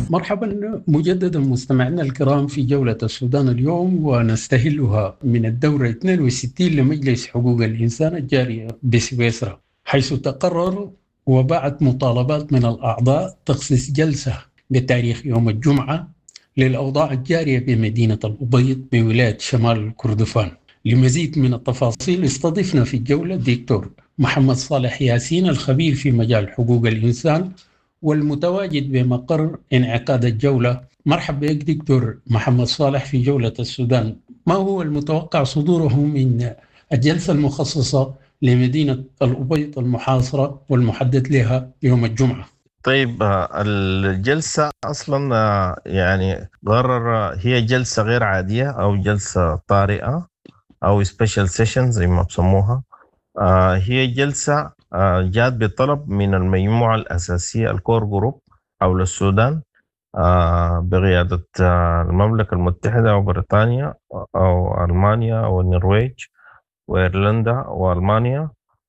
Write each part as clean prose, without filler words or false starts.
مرحبا مجددا مستمعينا الكرام في جولة السودان اليوم، ونستهلها من الدورة 62 لمجلس حقوق الإنسان الجارية بسويسرا، حيث تقرر وبعت مطالبات من الأعضاء تخصيص جلسة بتاريخ يوم الجمعة للأوضاع الجارية بمدينة الأبيض بولاية شمال كردفان. لمزيد من التفاصيل استضفنا في الجولة الدكتور محمد صالح ياسين، الخبير في مجال حقوق الإنسان والمتواجد بمقر انعقاد الجولة. مرحبا بك دكتور محمد صالح في جولة السودان. ما هو المتوقع صدوره من الجلسة المخصصة لمدينة الأبيض المحاصرة والمحدد لها يوم الجمعة؟ طيب، الجلسة أصلا يعني قرر هي جلسة غير عادية أو جلسة طارئة أو سبيشال سيشن زي ما بسموها. هي جلسة جات بطلب من المجموعة الأساسية الكور جروب حول السودان، بقيادة المملكة المتحدة وبريطانيا أو ألمانيا والنرويج وإيرلندا وألمانيا،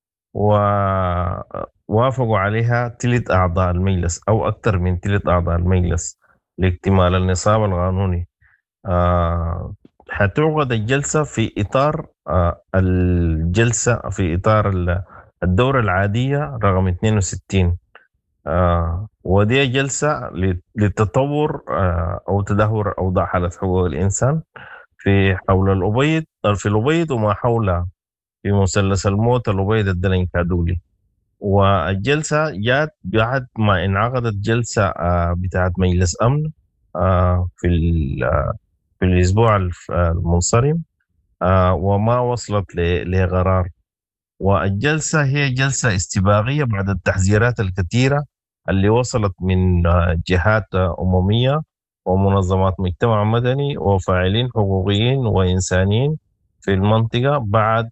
ووافقوا عليها 3 أعضاء المجلس أو أكثر من 3 أعضاء المجلس لاكتمال النصاب القانوني. حتعقد الجلسة في إطار الجلسة في إطار الدورة العادية رقم 62. ودي جلسة لتطور أو تدهور أوضاع حالة حقوق الإنسان في الأبيض وما حولها في مثلث الموت الأبيض الدلنكادولي. والجلسة جات بعد ما انعقدت جلسة بتاعت مجلس أمن في الأسبوع المنصرم، وما وصلت لقرار. والجلسة هي جلسة استباقية بعد التحذيرات الكثيرة اللي وصلت من جهات أممية ومنظمات مجتمع مدني وفاعلين حقوقيين وإنسانيين في المنطقة بعد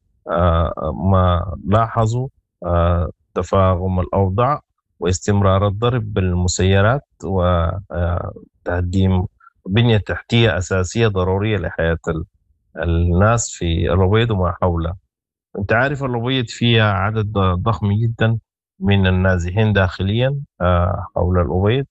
ما لاحظوا تفاقم الأوضاع واستمرار الضرب بالمسيرات وتقديم بنية تحتية أساسية ضرورية لحياة الناس في الأبيض وما حوله. أنت عارف الأبيض فيها عدد ضخم جدا من النازحين داخليا حول الأبيض،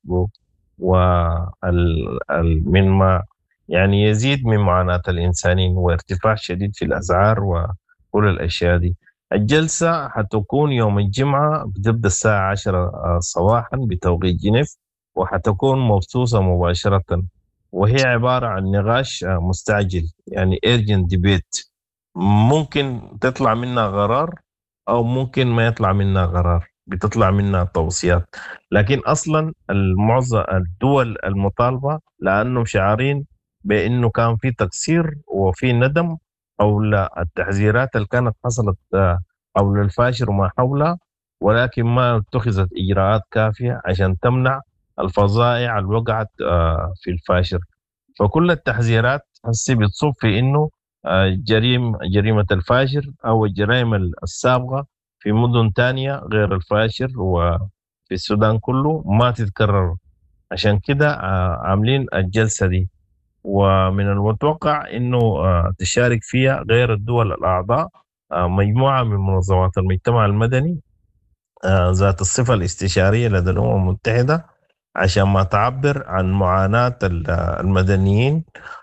ومما يعني يزيد من معاناة الإنسانين وارتفاع شديد في الأسعار وكل الأشياء دي. الجلسة حتكون يوم الجمعة، بتبدأ الساعة 10 صباحا بتوقيت جنيف، وحتكون مبثوثة مباشرة، وهي عبارة عن نقاش مستعجل يعني urgent debate. ممكن تطلع منها قرار أو ممكن ما يطلع منها قرار، بتطلع منها توصيات. لكن أصلا المعظم الدول المطالبة لأنهم شعارين بأنه كان في تقصير وفي ندم حول التحذيرات اللي كانت حصلت حول الفاشر وما حولها، ولكن ما اتخذت إجراءات كافية عشان تمنع الفظائع اللي وقعت في الفاشر. فكل التحذيرات هسه بتصب في إنه جريمة الفاشر أو الجرائم السابقة في مدن تانية غير الفاشر وفي السودان كله ما تتكرر. عشان كده عاملين الجلسة دي، ومن المتوقع إنه تشارك فيها غير الدول الأعضاء مجموعة من منظمات المجتمع المدني ذات الصفة الاستشارية لدى الأمم المتحدة، عشان ما تعبر عن معاناة المدنيين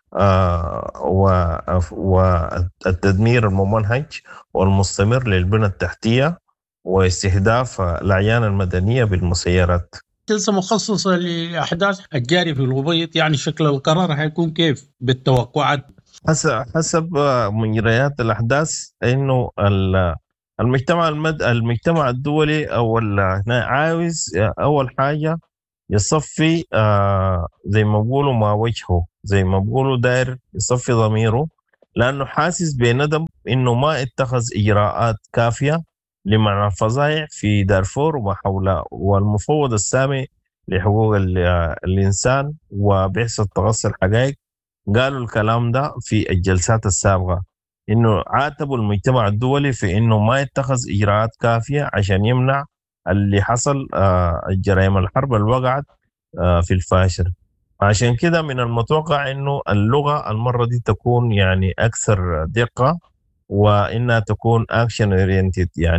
والتدمير الممنهج والمستمر للبنى التحتية واستهداف الأعيان المدنية بالمسيرات. جلسة مخصصة لأحداث الجارية في الأبيض، يعني شكل القرار هيكون كيف بالتوقعات؟ حسب مجريات الأحداث إنه المجتمع الدولي عاوز أول حاجة يصفي زي ما بقولوا ما وجهه، زي ما بقولوا داير يصفي ضميره، لأنه حاسس بندم إنه ما اتخذ إجراءات كافية لمنع الفظائع في دارفور وما حولها. والمفوض السامي لحقوق الإنسان وبعثة تغطي الحقائق قالوا الكلام ده في الجلسات السابقة، إنه عاتبوا المجتمع الدولي في إنه ما يتخذ إجراءات كافية عشان يمنع اللي حصل الجرائم الحرب اللي وقعت في الفاشر. عشان كده من المتوقع إنه اللغة المرة دي تكون يعني أكثر دقة، وإنها تكون action oriented، يعني